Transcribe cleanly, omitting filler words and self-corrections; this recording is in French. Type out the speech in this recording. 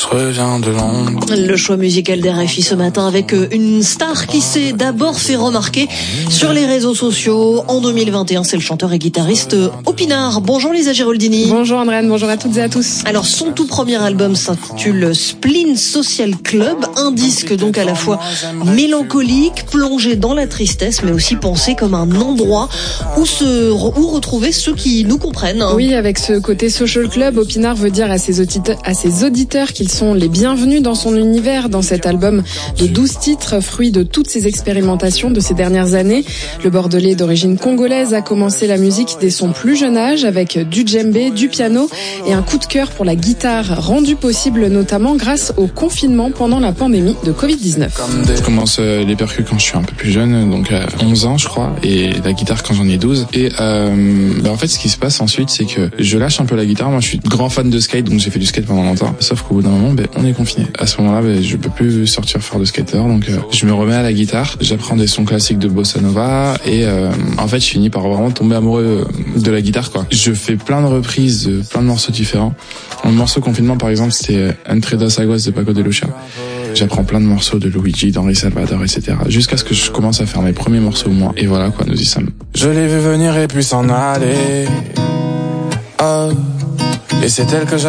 revient de Londres. Le choix musical d'RFI ce matin avec une star qui s'est d'abord fait remarquer sur les réseaux sociaux. En 2021, c'est le chanteur et guitariste Opinard. Bonjour Lisa Giraldini. Bonjour Andréane, bonjour à toutes et à tous. Alors son tout premier album s'intitule Spleen Social Club, un disque donc à la fois mélancolique, plongé dans la tristesse, mais aussi pensé comme un endroit où retrouver ceux qui nous comprennent. Oui, avec ce côté social club, Opinard veut dire à ses auditeurs qu'ils sont les bienvenus dans son univers, dans cet album de 12 titres, fruit de toutes ses expérimentations de ces dernières années. Le Bordelais d'origine congolaise a commencé la musique dès son plus jeune âge avec du djembé, du piano et un coup de cœur pour la guitare, rendu possible notamment grâce au confinement pendant la pandémie de Covid-19. Je commence les percus quand je suis un peu plus jeune, donc à 11 ans je crois, et la guitare quand j'en ai 12. Et en fait ce qui se passe ensuite, c'est que je lâche un peu la guitare. Moi je suis grand fan de skate, donc j'ai fait du skate pendant longtemps. Sauf qu'au bout d'un moment, on est confiné. À ce moment-là, je peux plus sortir faire de skater, donc je me remets à la guitare. J'apprends des sons classiques de bossa nova et en fait je finis par vraiment tomber amoureux de la guitare, quoi. Je fais plein de reprises de plein de morceaux différents. Un morceau confinement par exemple, c'était Enredas Aguas de Paco de Lucia. J'apprends plein de morceaux de Luigi, d'Henri Salvador, etc. Jusqu'à ce que je commence à faire mes premiers morceaux moi. Et voilà quoi, nous y sommes. Je l'ai vu venir et puis s'en aller. Oh, et c'est elle que